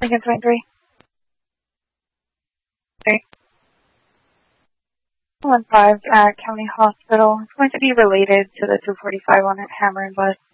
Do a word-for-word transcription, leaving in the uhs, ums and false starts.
Lincoln twenty-three. Okay. one five at County Hospital. It's going to be related to the two forty-five on at Hammer and Bus.